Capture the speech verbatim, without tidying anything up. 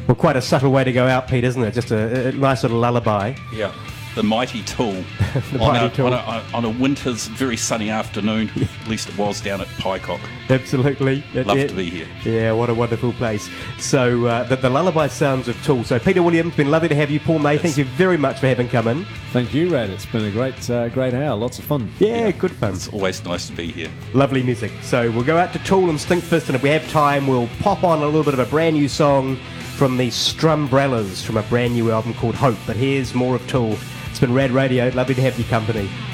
Well, quite a subtle way to go out, Pete, isn't it? Just a, a nice little lullaby. Yeah. The mighty Tool. The on, mighty a, Tool. On, a, on a winter's very sunny afternoon, at least it was down at Pycock. Absolutely. Love yeah, to be here. Yeah, what a wonderful place. So, uh, the, the lullaby sounds of Tool. So, Peter Williams, been lovely to have you. Paul May, Yes. thank you very much for having come in. Thank you, Rad. It's been a great, uh, great hour. Lots of fun. Yeah, good fun. It's always nice to be here. Lovely music. So, we'll go out to Tool and Stinkfist, and if we have time, we'll pop on a little bit of a brand new song from the Strumbrellas from a brand new album called Hope. But here's more of Tool. It's been Rad Radio. Lovely to have your company.